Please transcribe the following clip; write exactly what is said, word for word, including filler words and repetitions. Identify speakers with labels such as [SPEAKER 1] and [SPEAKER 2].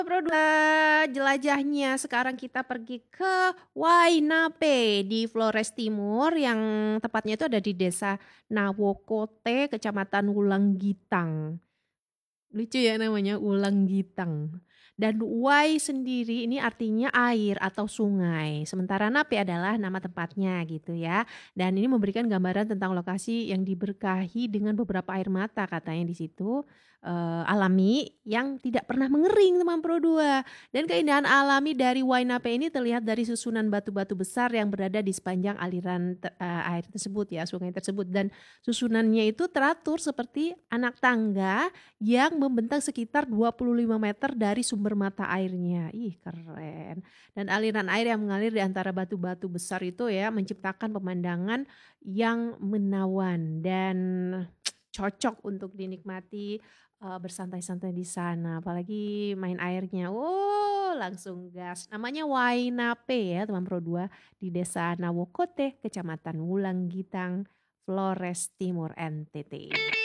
[SPEAKER 1] Pro dua jelajahnya sekarang kita pergi ke Wainape di Flores Timur yang tepatnya itu ada di Desa Nawokote, Kecamatan Wulanggitang. Lucu ya namanya Wulanggitang. Dan Wai sendiri ini artinya air atau sungai. Sementara Nape adalah nama tempatnya gitu ya. Dan ini memberikan gambaran tentang lokasi yang diberkahi dengan beberapa air mata katanya di situ eh, alami yang tidak pernah mengering teman Pro dua. Dan keindahan alami dari Wainape ini terlihat dari susunan batu-batu besar yang berada di sepanjang aliran te- eh, air tersebut ya, sungai tersebut. Dan susunannya itu teratur seperti anak tangga yang membentang sekitar dua puluh lima meter dari sumber mata airnya. Ih, keren. Dan aliran air yang mengalir di antara batu-batu besar itu ya menciptakan pemandangan yang menawan dan cocok untuk dinikmati eh, bersantai-santai di sana. Apalagi main airnya. Wow, langsung gas. Namanya Wainape ya, teman Pro dua di Desa Nawokote, Kecamatan Wulanggitang, Flores Timur, N T T.